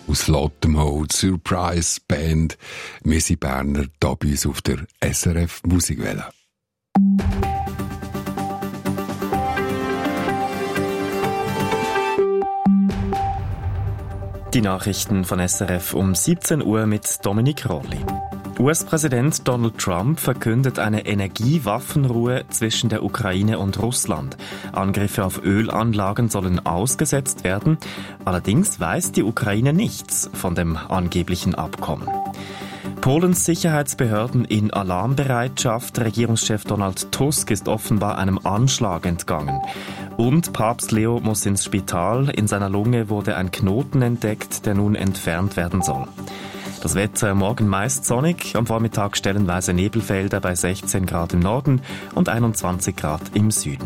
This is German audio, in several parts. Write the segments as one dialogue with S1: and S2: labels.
S1: aus Lotte Mode, Surprise Band. Wir sind Berner, hier bei uns auf der SRF Musikwelle.
S2: Die Nachrichten von SRF um 17 Uhr mit Dominik Rolli. US-Präsident Donald Trump verkündet eine Energiewaffenruhe zwischen der Ukraine und Russland. Angriffe auf Ölanlagen sollen ausgesetzt werden. Allerdings weiß die Ukraine nichts von dem angeblichen Abkommen. Polens Sicherheitsbehörden in Alarmbereitschaft. Regierungschef Donald Tusk ist offenbar einem Anschlag entgangen. Und Papst Leo muss ins Spital. In seiner Lunge wurde ein Knoten entdeckt, der nun entfernt werden soll. Das Wetter morgen meist sonnig, am Vormittag stellenweise Nebelfelder bei 16 Grad im Norden und 21 Grad im Süden.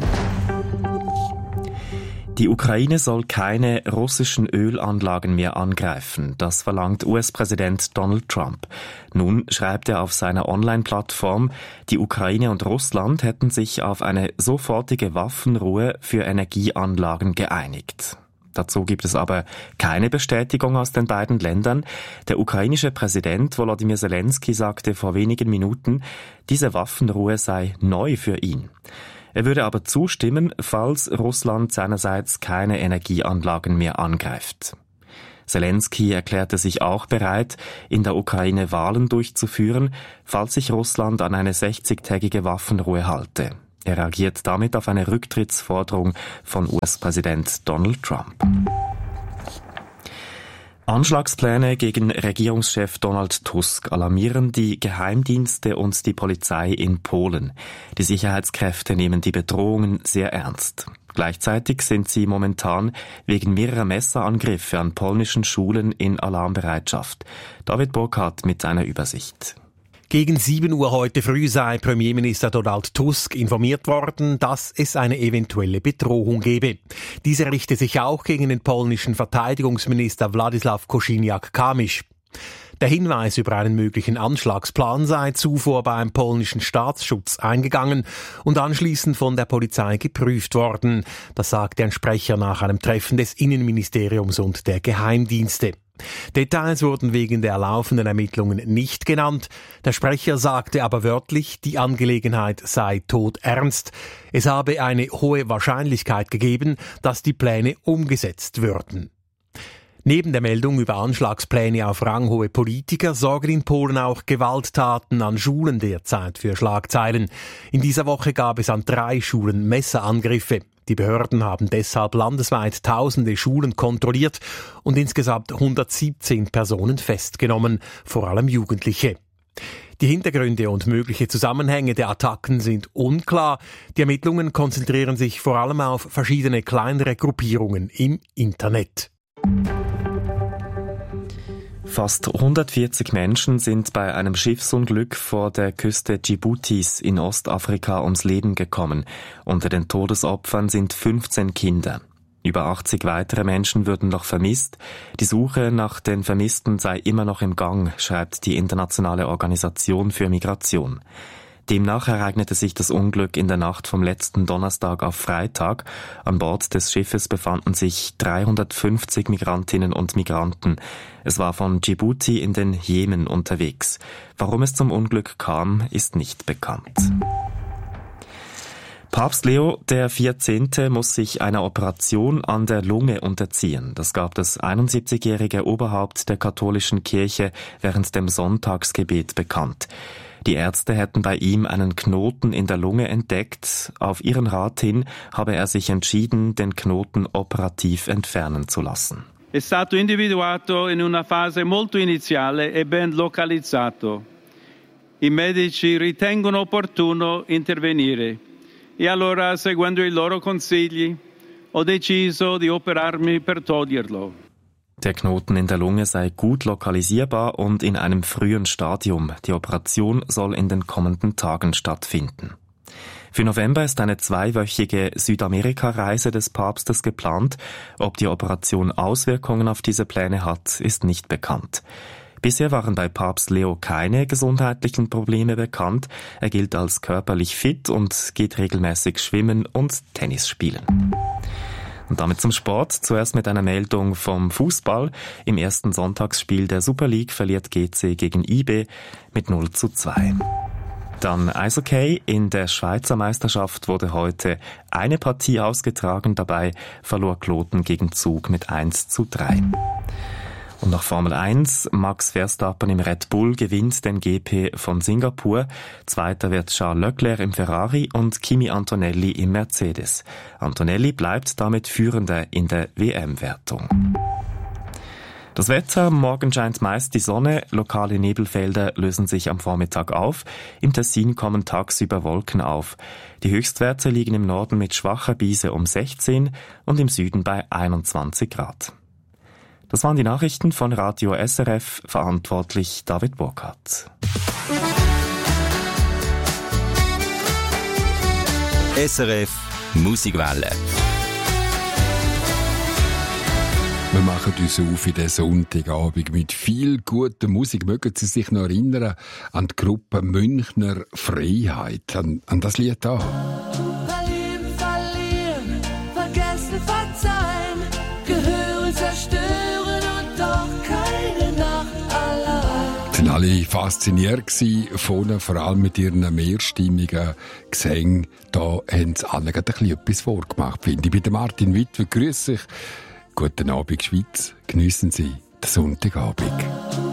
S2: Die Ukraine soll keine russischen Ölanlagen mehr angreifen. Das verlangt US-Präsident Donald Trump. Nun schreibt er auf seiner Online-Plattform, die Ukraine und Russland hätten sich auf eine sofortige Waffenruhe für Energieanlagen geeinigt. Dazu gibt es aber keine Bestätigung aus den beiden Ländern. Der ukrainische Präsident Volodymyr Zelensky sagte vor wenigen Minuten, diese Waffenruhe sei neu für ihn. Er würde aber zustimmen, falls Russland seinerseits keine Energieanlagen mehr angreift. Zelensky erklärte sich auch bereit, in der Ukraine Wahlen durchzuführen, falls sich Russland an eine 60-tägige Waffenruhe halte. Er reagiert damit auf eine Rücktrittsforderung von US-Präsident Donald Trump. Anschlagspläne gegen Regierungschef Donald Tusk alarmieren die Geheimdienste und die Polizei in Polen. Die Sicherheitskräfte nehmen die Bedrohungen sehr ernst. Gleichzeitig sind sie momentan wegen mehrerer Messerangriffe an polnischen Schulen in Alarmbereitschaft. David Burkhardt mit einer Übersicht.
S3: Gegen 7 Uhr heute früh sei Premierminister Donald Tusk informiert worden, dass es eine eventuelle Bedrohung gebe. Diese richte sich auch gegen den polnischen Verteidigungsminister Władysław Kosiniak-Kamysz. Der Hinweis über einen möglichen Anschlagsplan sei zuvor beim polnischen Staatsschutz eingegangen und anschließend von der Polizei geprüft worden. Das sagte ein Sprecher nach einem Treffen des Innenministeriums und der Geheimdienste. Details wurden wegen der laufenden Ermittlungen nicht genannt. Der Sprecher sagte aber wörtlich, die Angelegenheit sei todernst. Es habe eine hohe Wahrscheinlichkeit gegeben, dass die Pläne umgesetzt würden. Neben der Meldung über Anschlagspläne auf ranghohe Politiker sorgen in Polen auch Gewalttaten an Schulen derzeit für Schlagzeilen. In dieser Woche gab es an 3 Schulen Messerangriffe. Die Behörden haben deshalb landesweit tausende Schulen kontrolliert und insgesamt 117 Personen festgenommen, vor allem Jugendliche. Die Hintergründe und mögliche Zusammenhänge der Attacken sind unklar. Die Ermittlungen konzentrieren sich vor allem auf verschiedene kleinere Gruppierungen im Internet.
S2: Fast 140 Menschen sind bei einem Schiffsunglück vor der Küste Djiboutis in Ostafrika ums Leben gekommen. Unter den Todesopfern sind 15 Kinder. Über 80 weitere Menschen würden noch vermisst. Die Suche nach den Vermissten sei immer noch im Gang, schreibt die Internationale Organisation für Migration. Demnach ereignete sich das Unglück in der Nacht vom letzten Donnerstag auf Freitag. An Bord des Schiffes befanden sich 350 Migrantinnen und Migranten. Es war von Djibouti in den Jemen unterwegs. Warum es zum Unglück kam, ist nicht bekannt. Papst Leo XIV. Muss sich einer Operation an der Lunge unterziehen. Das gab das 71-jährige Oberhaupt der katholischen Kirche während dem Sonntagsgebet bekannt. Die Ärzte hätten bei ihm einen Knoten in der Lunge entdeckt. Auf ihren Rat hin habe er sich entschieden, den Knoten operativ entfernen zu lassen.
S4: È stato individuato in una fase molto iniziale e ben localizzato. I medici ritengono opportuno intervenire e allora, seguendo i loro consigli, ho deciso di operarmi per toglierlo.
S2: Der Knoten in der Lunge sei gut lokalisierbar und in einem frühen Stadium. Die Operation soll in den kommenden Tagen stattfinden. Für November ist eine 2-wöchige Südamerika-Reise des Papstes geplant. Ob die Operation Auswirkungen auf diese Pläne hat, ist nicht bekannt. Bisher waren bei Papst Leo keine gesundheitlichen Probleme bekannt. Er gilt als körperlich fit und geht regelmäßig schwimmen und Tennis spielen. Und damit zum Sport. Zuerst mit einer Meldung vom Fußball. Im ersten Sonntagsspiel der Super League verliert GC gegen IB mit 0:2. Dann Eishockey. In der Schweizer Meisterschaft wurde heute eine Partie ausgetragen. Dabei verlor Kloten gegen Zug mit 1:3. Und nach Formel 1, Max Verstappen im Red Bull gewinnt den GP von Singapur. Zweiter wird Charles Leclerc im Ferrari und Kimi Antonelli im Mercedes. Antonelli bleibt damit Führender in der WM-Wertung. Das Wetter, morgen scheint meist die Sonne, lokale Nebelfelder lösen sich am Vormittag auf, im Tessin kommen tagsüber Wolken auf. Die Höchstwerte liegen im Norden mit schwacher Brise um 16 und im Süden bei 21 Grad. Das waren die Nachrichten von Radio SRF, verantwortlich David Burkhardt.
S5: SRF Musikwelle.
S1: Wir machen uns auf in den Sonntagabend mit viel guter Musik. Mögen Sie sich noch erinnern an die Gruppe Münchner Freiheit, an das Lied da?
S6: Verlieren, vergessen, verzeihen, Gehören zerstören und doch keine Nacht allein.
S1: Sie waren alle fasziniert von, vor allem mit ihren mehrstimmigen Gesängen. Da haben sie alle gerade etwas vorgemacht, finde ich. Bei Martin Wittwer grüße ich. Guten Abend, Schweiz. Geniessen Sie den Sonntagabend.